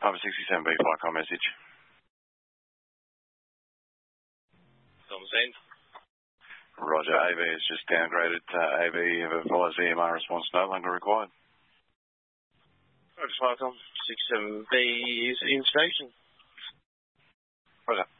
Over 67B, flight com message. Tom Send. Roger, AV has just downgraded to AV of a follows VMR response no longer required. Roger, flight com 67B is in station. Roger.